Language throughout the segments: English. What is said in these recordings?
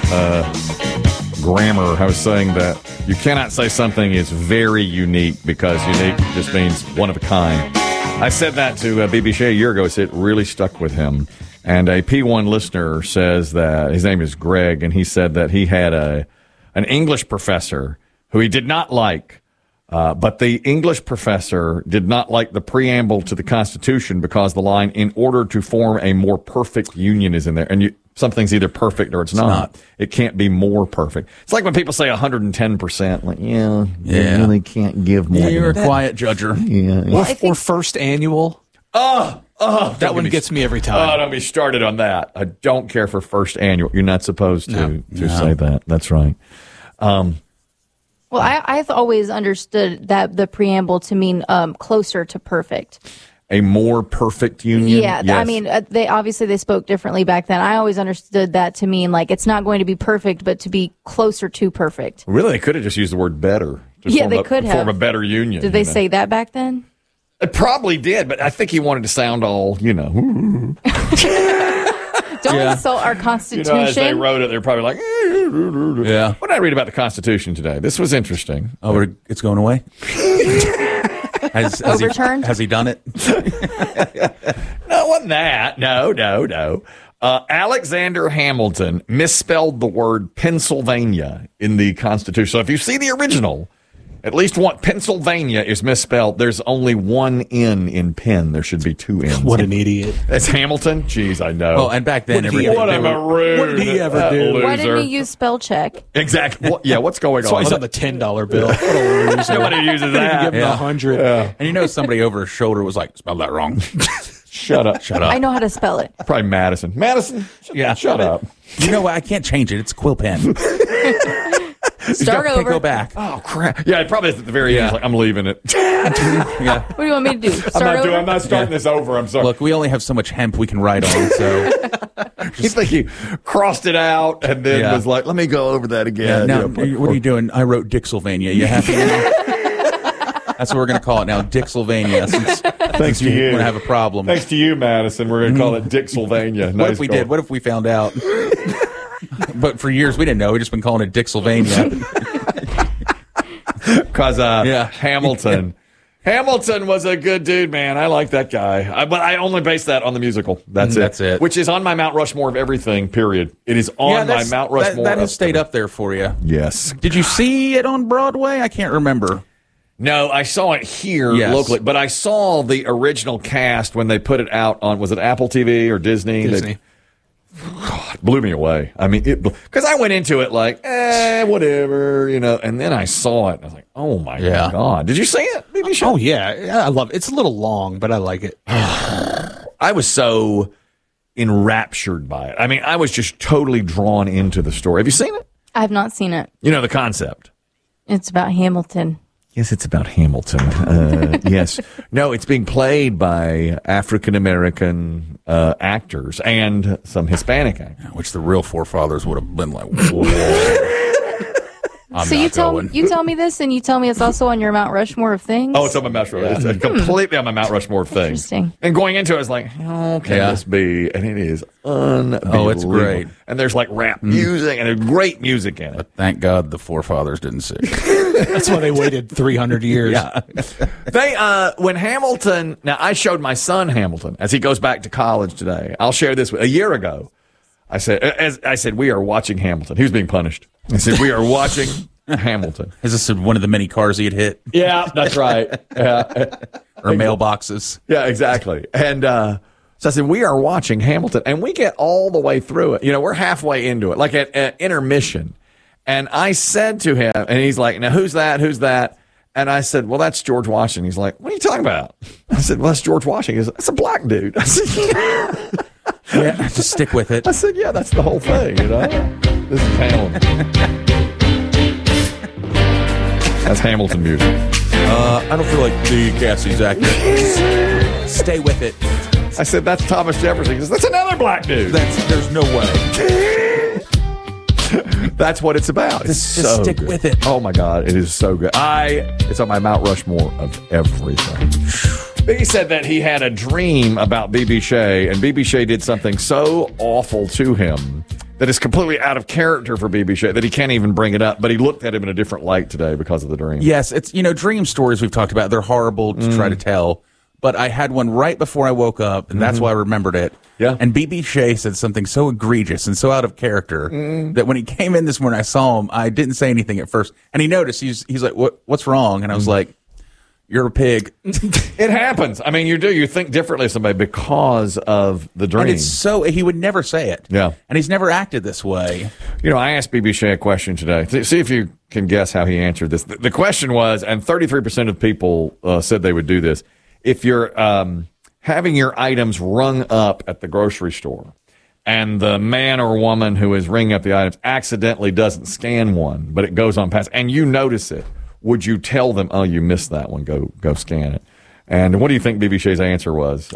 grammar. I was saying that you cannot say something is very unique because unique just means one of a kind. I said that to BB Shea a year ago. It really stuck with him. And a P1 listener says that his name is Greg, and he said that he had an English professor who he did not like. But the English professor did not like the preamble to the Constitution because the line, in order to form a more perfect union, is in there. And something's either perfect or it's not. It can't be more perfect. It's like when people say 110%. Like, you really can't give more. Yeah, you're a quiet judger. Yeah. Or first annual. That one gets me every time. Oh, don't be started on that. I don't care for first annual. You're not supposed to say that. That's right. Well, I've always understood that the preamble to mean closer to perfect. A more perfect union? Yeah, yes. I mean, they spoke differently back then. I always understood that to mean, like, it's not going to be perfect, but to be closer to perfect. Really, they could have just used the word better. They could have. Form a better union. Did they say that back then? It probably did, but I think he wanted to sound all, Don't insult our Constitution. As they wrote it, they're probably like, yeah. What did I read about the Constitution today? This was interesting. Oh, it's going away? Overturned? Has he done it? No, it wasn't that. No. Alexander Hamilton misspelled the word Pennsylvania in the Constitution. So if you see the original, at least one Pennsylvania is misspelled. There's only one N in Penn. There should be two N's. What an idiot. That's Hamilton? Jeez, I know. Oh, and back then, what a maroon. What did he ever do? Loser. Why didn't he use spell check? Exactly. What's going That's why on? he's on the $10 bill. What a loser. Nobody uses that. Give him 100. Yeah. And somebody over his shoulder was like, spelled that wrong. Shut up. I know how to spell it. Probably Madison. Shut up. You know what? I can't change it. It's quill pen. Start over. Go back. Oh, crap. Yeah, it probably is at the very end. It's like, I'm leaving it. Yeah. What do you want me to do? I'm not starting this over. I'm sorry. Look, we only have so much hemp we can write on, so. You think he crossed it out and then was like, let me go over that again. Now, what are you doing? I wrote Dixylvania. You happy now? That's what we're going to call it now, Dixylvania. Thanks to you. We're going to have a problem. Thanks to you, Madison. We're going to call it Dixylvania. What if we did? What if we found out? But for years we didn't know. We've just been calling it Dixylvania. Because Hamilton. Hamilton was a good dude, man. I like that guy. But I only base that on the musical. That's it. Which is on my Mount Rushmore of everything, period. It is on my Mount Rushmore. That has stayed up there for you. Yes. Did you see it on Broadway? I can't remember. No, I saw it here locally, but I saw the original cast when they put it out on, was it Apple TV or Disney? God, blew me away. I mean, because I went into it like, whatever, and then I saw it, and I was like, oh my God. Did you see it? Oh, yeah. I love it. It's a little long, but I like it. I was so enraptured by it. I mean, I was just totally drawn into the story. Have you seen it? I have not seen it. You know the concept. It's about Hamilton. Yes, it's about Hamilton. Yes. No, it's being played by African-American actors and some Hispanic actors. Which the real forefathers would have been like, whoa. So you tell me this, and you tell me it's also on your Mount Rushmore of things? Oh, it's on my Mount Rushmore. It's completely on my Mount Rushmore of things. Interesting. And going into it, I was like, how can this be? And it is unbelievable. Oh, it's great. And there's like rap music, and there's great music in it. But thank God the forefathers didn't sing. That's why they waited 300 years. Yeah. They, when Hamilton, now I showed my son Hamilton as he goes back to college today. I'll share this a year ago. I said, we are watching Hamilton. He was being punished. I said, we are watching Hamilton. Is this one of the many cars he had hit? Yeah, that's right. Or mailboxes. Yeah, exactly. And so I said, we are watching Hamilton. And we get all the way through it. We're halfway into it, like at intermission. And I said to him, and he's like, now who's that? Who's that? And I said, well, that's George Washington. He's like, what are you talking about? I said, well, that's George Washington. He goes, that's a black dude. I said, yeah, just stick with it. I said, yeah, that's the whole thing, This is Hamilton. That's Hamilton music. I don't feel like the Cassie's accurate. Stay with it. I said, that's Thomas Jefferson. He goes, that's another black dude. There's no way. That's what it's about. Just stick good. with it. Oh my God, it is so good. It's on my Mount Rushmore of everything. He said that he had a dream about BB Shea, and BB Shea did something so awful to him that is completely out of character for BB Shea, that he can't even bring it up, but he looked at him in a different light today because of the dream. Yes, it's dream stories we've talked about. They're horrible to try to tell. But I had one right before I woke up, and that's why I remembered it. Yeah. And BB Shea said something so egregious and so out of character that when he came in this morning, I saw him. I didn't say anything at first, and he noticed. He's like, "What's wrong?" And I was like, "You're a pig." It happens. I mean, you think differently of somebody because of the dream. And it's so he would never say it. Yeah. And he's never acted this way. I asked BB Shea a question today. See if you can guess how he answered this. The question was, and 33% of people said they would do this. If you're having your items rung up at the grocery store and the man or woman who is ringing up the items accidentally doesn't scan one, but it goes on past, and you notice it, would you tell them, "Oh, you missed that one, go scan it"? And what do you think BB Shea's answer was?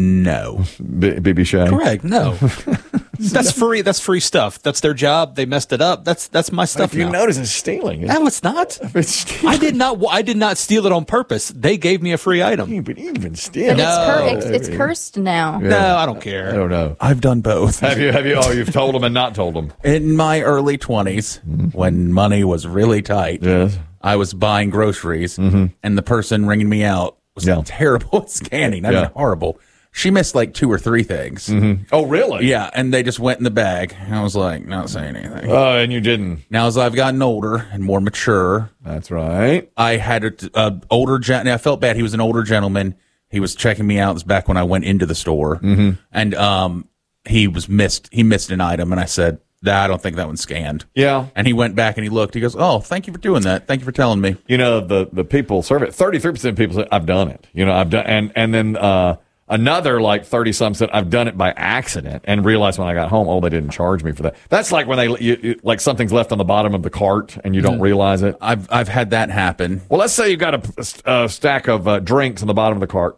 No. BB Shea? Correct. No. That's free. That's free stuff. That's their job. They messed it up. That's my stuff. If you now. notice, it's stealing. No, it's not. It's stealing. I did not steal it on purpose. They gave me a free item. But even steal. But it's cursed now. No, I don't care. I don't know. I've done both. Have you? Oh, you've told them and not told them. In my early 20s, when money was really tight, Yes. I was buying groceries, and the person ringing me out was terrible at scanning. I mean, horrible. She missed like 2 or 3 things. Oh, really? Yeah, and they just went in the bag. I was like, not saying anything. Oh, and you didn't. Now, as I've gotten older and more mature, That's right. I had an older gentleman. I felt bad. He was an older gentleman. He was checking me out. This was back when I went into the store, and he missed an item, and I said, "I don't think that one's scanned." Yeah. And he went back and he looked. He goes, "Oh, thank you for doing that. Thank you for telling me." The people survey, 33% of people say, "I've done it." I've done, and then another like 30 some said, "I've done it by accident and realized when I got home, oh, they didn't charge me for that." That's like when like something's left on the bottom of the cart and you don't realize it. I've had that happen. Well, let's say you've got a stack of drinks on the bottom of the cart,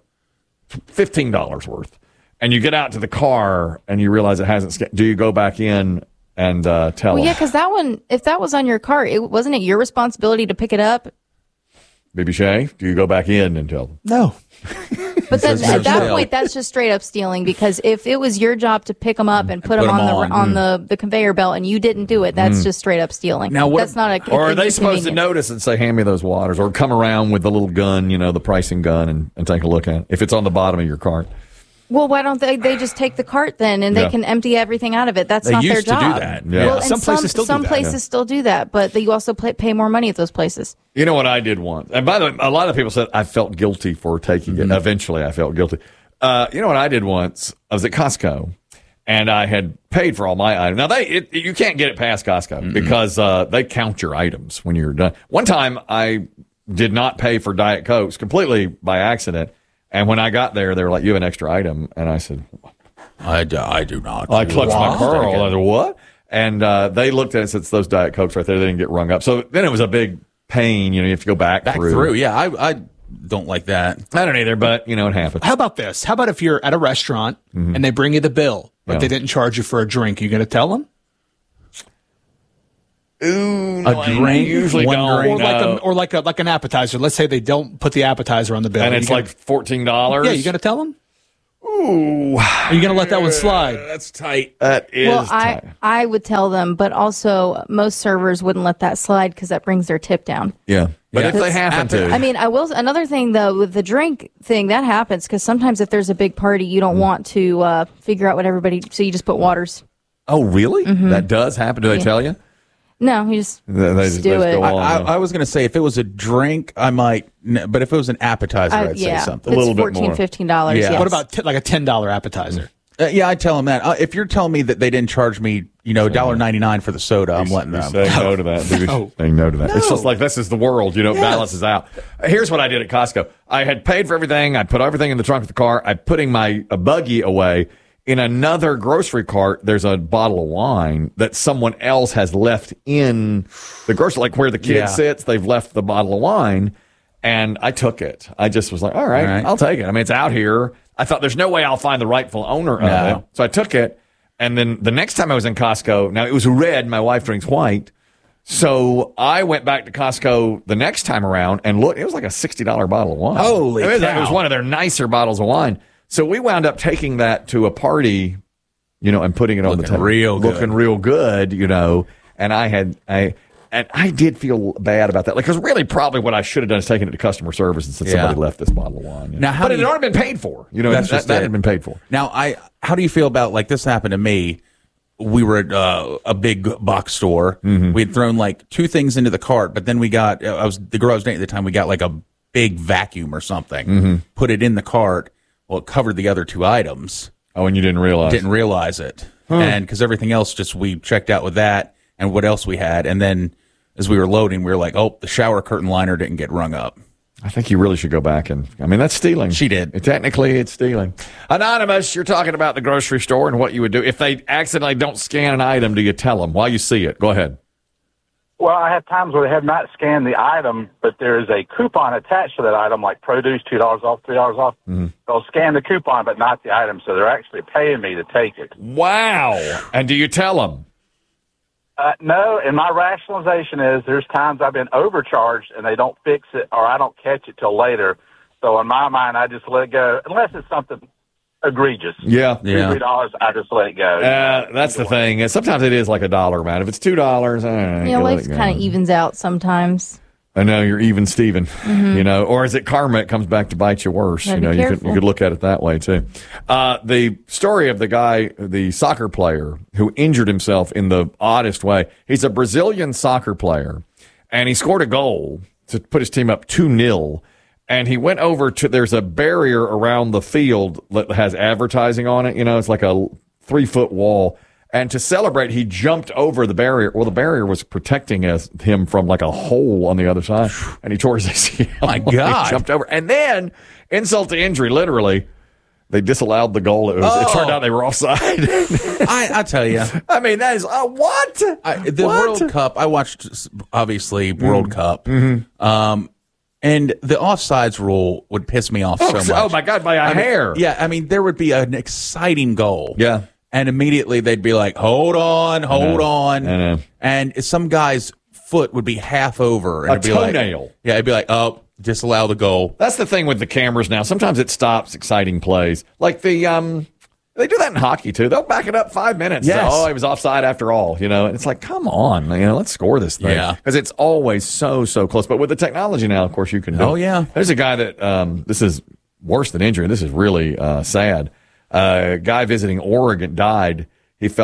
$15 worth, and you get out to the car and you realize it hasn't scanned. Do you go back in and tell them? Well, yeah, because that one, if that was on your cart, wasn't it your responsibility to pick it up? BB Shea, do you go back in and tell them? No. But then at that point, that's just straight up stealing. Because if it was your job to pick them up and put them on the conveyor belt, and you didn't do it, that's just straight up stealing. Now, that's not a. Or are they supposed to notice and say, "Hand me those waters," or come around with the little gun, the pricing gun, and take a look at it if it's on the bottom of your cart? Well, why don't they just take the cart then, and they can empty everything out of it? That's not their job. They used to do that. Yeah. Well, Some places still do that. Some places still do that, but you also pay more money at those places. You know what I did once? And by the way, a lot of people said I felt guilty for taking it. Eventually, I felt guilty. You know what I did once? I was at Costco, and I had paid for all my items. Now, you can't get it past Costco because they count your items when you're done. One time, I did not pay for Diet Cokes completely by accident. And when I got there, they were like, "You have an extra item." And I said, I do not. I clutched my pearl. I said, "What?" And they looked at it and said, "It's those Diet Cokes right there. They didn't get rung up." So then it was a big pain. You have to go back through. Yeah, I don't like that. I don't either, but, it happens. How about this? How about if you're at a restaurant and they bring you the bill, but they didn't charge you for a drink? You going to tell them? Ooh, a drink, usually one don't. drink. Or like an appetizer. Let's say they don't put the appetizer on the bill. And it's like $14. Yeah, you going to tell them? Ooh. Are you going to let that one slide? That's tight. That is tight. I would tell them, but also most servers wouldn't let that slide because that brings their tip down. Yeah. But if they That's- happen to. I mean, I will. Another thing though, with the drink thing, that happens because sometimes if there's a big party, you don't want to figure out what everybody. So you just put waters. Oh, really? That does happen? Do they tell you? No, you just They just do it. go on. I was going to say if it was a drink, I might. But if it was an appetizer, I'd say something. It's A little bit more. $14-15. Yeah. Yes. What about like a $10 appetizer? Yeah, I'd tell them that. If you're telling me that they didn't charge me, $1.99 for the soda, I'm letting them. Saying no to that. Saying no to that. It's just like this is the world. It balances out. Here's what I did at Costco. I had paid for everything. I put everything in the trunk of the car. I'm putting my buggy away. In another grocery cart, there's a bottle of wine that someone else has left in the grocery, like where the kid sits. They've left the bottle of wine, and I took it. I just was like, all right, I'll take it. I mean, it's out here. I thought there's no way I'll find the rightful owner of it. So I took it. And then the next time I was in Costco, now it was red. My wife drinks white. So I went back to Costco the next time around and looked. It was like a $60 bottle of wine. Holy It cow. was one of their nicer bottles of wine. So we wound up taking that to a party and putting it on the table. Looking real good, and I did feel bad about that. Because really, probably what I should have done is taken it to customer service and said somebody left this bottle of wine. Now, but it had already been paid for. That had been paid for. Now, how do you feel about, like, this happened to me? We were at a big box store. Mm-hmm. We had thrown, like, 2 things into the cart, but then we got, the girl I was dating at the time, we got, like, a big vacuum or something, put it in the cart. Well, it covered the other 2 items. Oh, and you didn't realize? Didn't realize it. And because everything else, we checked out with that and what else we had. And then as we were loading, we were like, oh, the shower curtain liner didn't get rung up. I think you really should go back that's stealing. She did. Technically, it's stealing. Anonymous, you're talking about the grocery store and what you would do. If they accidentally don't scan an item, do you tell them while you see it? Go ahead. Well, I have times where they have not scanned the item, but there is a coupon attached to that item, like produce, $2 off, $3 off. Mm-hmm. They'll scan the coupon, but not the item, so they're actually paying me to take it. Wow. And do you tell them? No, and my rationalization is there's times I've been overcharged and they don't fix it or I don't catch it till later. So in my mind, I just let it go, unless it's something egregious. Yeah. $3, I just let it go. That's the thing. Sometimes it is like $1 amount. If it's $2, life kind of evens out sometimes. I know you're even Steven, or is it karma? It comes back to bite you worse. You could look at it that way too. The story of the guy, the soccer player who injured himself in the oddest way. He's a Brazilian soccer player and he scored a goal to put his team up 2-0. And he went over there's a barrier around the field that has advertising on it. It's like a 3-foot wall. And to celebrate, he jumped over the barrier. Well, the barrier was protecting him from like a hole on the other side. And he tore his ACL. My God. He jumped over. And then, insult to injury, literally, they disallowed the goal. It turned out they were offside. I tell you. I mean, that is, what? The World Cup, I watched, obviously, World Cup. Mm-hmm. And the offsides rule would piss me off so much. Oh, my God, by a hair. Yeah, there would be an exciting goal. Yeah. And immediately they'd be like, hold on. I know. And some guy's foot would be half over. And it'd be toenail. Like, it'd be like, oh, disallow the goal. That's the thing with the cameras now. Sometimes it stops exciting plays. Like they do that in hockey, too. They'll back it up 5 minutes. Yes. Oh, he was offside after all, And it's like, come on, let's score this thing. Yeah. Because it's always so close. But with the technology now, of course, you can do it. Oh, yeah. There's a guy that, this is worse than injury. This is really sad. A guy visiting Oregon died. He fell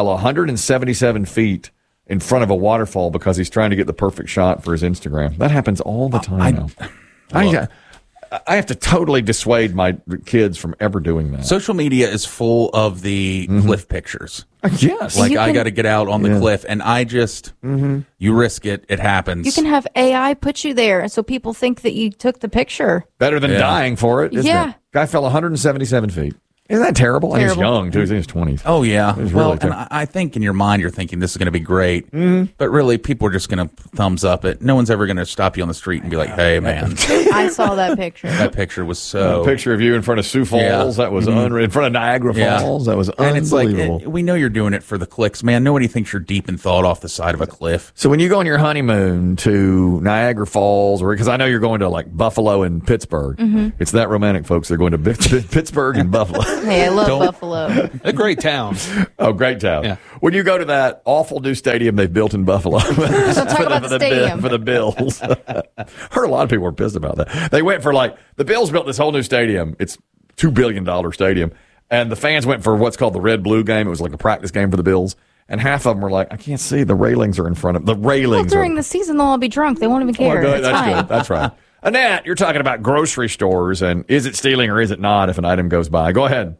177 feet in front of a waterfall because he's trying to get the perfect shot for his Instagram. That happens all the time now. I have to totally dissuade my kids from ever doing that. Social media is full of the cliff pictures. Yes. Like, I got to get out on the cliff, and I just, you risk it, it happens. You can have AI put you there so people think that you took the picture. Better than dying for it, isn't it? Guy fell 177 feet. Isn't that terrible? He was young, too. He was in his 20s. Oh, yeah. Well, really and I think in your mind you're thinking this is going to be great. Mm-hmm. But really, people are just going to thumbs up it. No one's ever going to stop you on the street and be like, hey, man. I saw that picture. That picture was so... A picture of you in front of Sioux Falls. That was unreal. In front of Niagara Falls. That was unbelievable. And it's like, we know you're doing it for the clicks, man. Nobody thinks you're deep in thought off the side of a cliff. So when you go on your honeymoon to Niagara Falls, or because I know you're going to like Buffalo and Pittsburgh. It's that romantic, folks. They're going to Pittsburgh and Buffalo. Hey, I love Buffalo. A great town. Oh, great town. Yeah. When you go to that awful new stadium they've built in Buffalo Don't talk about the stadium. For the Bills. Heard a lot of people were pissed about that. They went for the Bills built this whole new stadium. It's $2 billion stadium. And the fans went for what's called the Red-Blue game. It was like a practice game for the Bills. And half of them were like, I can't see. The railings are in front of the railings. Well, during the season, they'll all be drunk. They won't even care. Well, that's good. That's right. Annette, you're talking about grocery stores and is it stealing or is it not if an item goes by? Go ahead.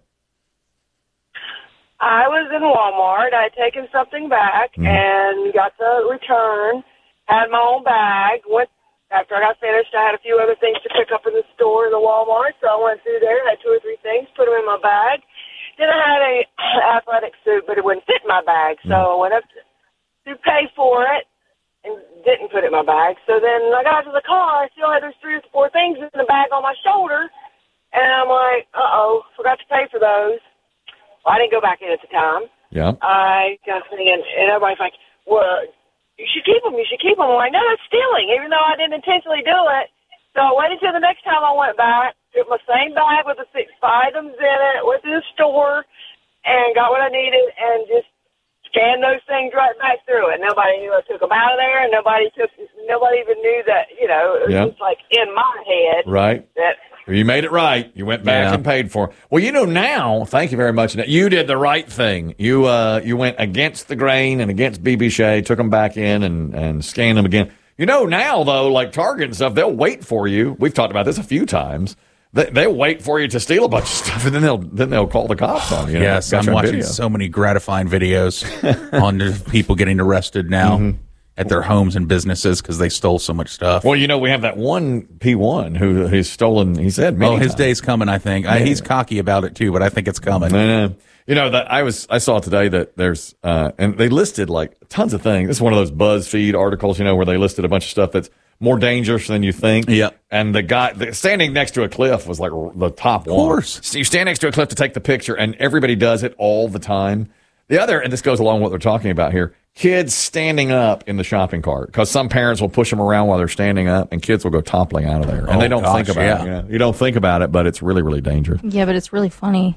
I was in Walmart. I had taken something back and got the return, had my own bag. After I got finished, I had a few other things to pick up in the store in the Walmart, so I went through there, had 2 or 3 things, put them in my bag. Then I had a athletic suit, but it wouldn't fit in my bag, so I went up to pay for it and didn't put it in my bag. So then I got to the car, I still had those 3 or 4 things in the bag on my shoulder, and I'm like, forgot to pay for those. Well, I didn't go back in at the time. Yeah. I got thinking, and everybody's like, well, you should keep them. You should keep them. I'm like, no, that's stealing, even though I didn't intentionally do it. So I waited until the next time I went back, took my same bag with the 6 items in it, went to the store, and got what I needed and just scanned those things right back through it. Nobody knew I took them out of there, and nobody even knew that, it was just like in my head. Right. That you made it right. You went back and paid for it. Well, now, thank you very much. You did the right thing. You went against the grain and against BB Shea, took them back in and scanned them again. Now, though, like Target and stuff, they'll wait for you. We've talked about this a few times. They'll wait for you to steal a bunch of stuff, and then they'll call the cops on you. Yes, I'm watching so many gratifying videos on people getting arrested now at their homes and businesses because they stole so much stuff. Well, we have that one P1 who's stolen. He said, his day's coming. I think he's cocky about it too, but I think it's coming. That I saw today that there's and they listed like tons of things. This is one of those BuzzFeed articles, where they listed a bunch of stuff that's more dangerous than you think. Yeah. And the guy standing next to a cliff was like the top one. Of course. So you stand next to a cliff to take the picture, and everybody does it all the time. The other, and this goes along with what they're talking about here, kids standing up in the shopping cart, because some parents will push them around while they're standing up, and kids will go toppling out of there. And they don't think about it. You don't think about it, but it's really, really dangerous. Yeah, but it's really funny.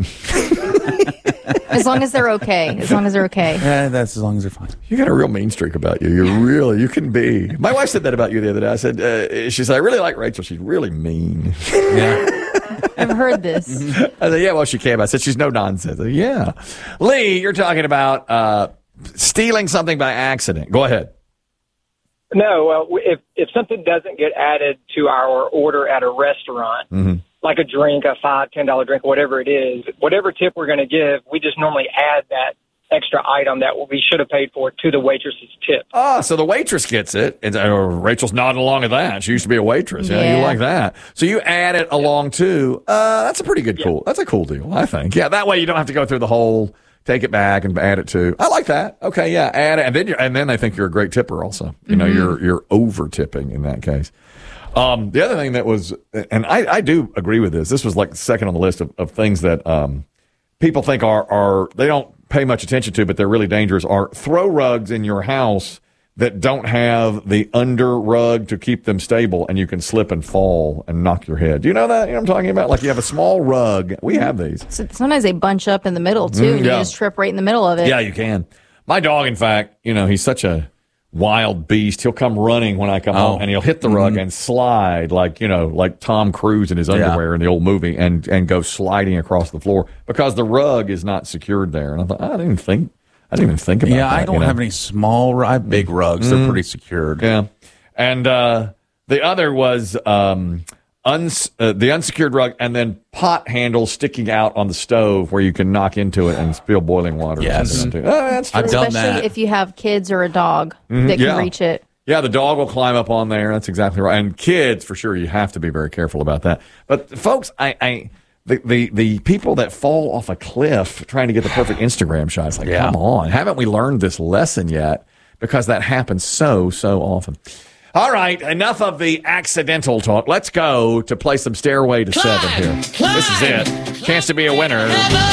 As long as they're okay. Yeah, that's as long as they're fine. You got a real mean streak about you. You can be. My wife said that about you the other day. I said, she said, I really like Rachel. She's really mean. Yeah. I've heard this. I said, yeah, well, she came. I said, she's no nonsense. I said, yeah. Lee, you're talking about stealing something by accident. Go ahead. No, if something doesn't get added to our order at a restaurant, like a drink, a $5, $10 drink, whatever it is, whatever tip we're going to give, we just normally add that extra item that we should have paid for to the waitress's tip. Oh, so the waitress gets it. Rachel's nodding along at that. She used to be a waitress. Yeah, you like that. So you add it along too. That's a pretty good cool. That's a cool deal, I think. Yeah, that way you don't have to go through the whole take it back and add it to. I like that. Okay, yeah, add it, and then they think you're a great tipper. Also, you're over tipping in that case. The other thing that was, and I do agree with this. This was like second on the list of things that people think are they don't pay much attention to, but they're really dangerous. Are throw rugs in your house that don't have the under rug to keep them stable, and you can slip and fall and knock your head. Do you know that? You know what I'm talking about? Like you have a small rug. We have these. So sometimes they bunch up in the middle too, and you just trip right in the middle of it. Yeah, you can. My dog, in fact, he's such a wild beast. He'll come running when I come home, and he'll hit the rug and slide like Tom Cruise in his underwear in the old movie, and go sliding across the floor because the rug is not secured there. And I thought, I didn't even think about that. Yeah, I don't have any small. I have big rugs. They're pretty secured. Yeah, and the other was the unsecured rug, and then pot handles sticking out on the stove where you can knock into it and spill boiling water. Yes, that's true. I've done that. Especially if you have kids or a dog that can reach it. Yeah, the dog will climb up on there. That's exactly right. And kids, for sure, you have to be very careful about that. But folks, the people that fall off a cliff trying to get the perfect Instagram shots, come on, haven't we learned this lesson yet? Because that happens so often. All right, enough of the accidental talk. Let's go to play some Stairway to Seven here. This is it. Chance to be a winner.